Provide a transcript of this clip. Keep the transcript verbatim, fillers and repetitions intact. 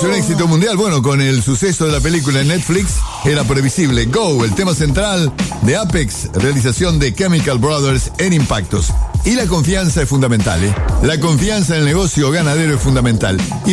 es un éxito mundial. Bueno, con el suceso de la película en Netflix, era previsible. Go, el tema central de Apex, realización de Chemical Brothers en Impactos. Y la confianza es fundamental, ¿eh? La confianza en el negocio ganadero es fundamental. Y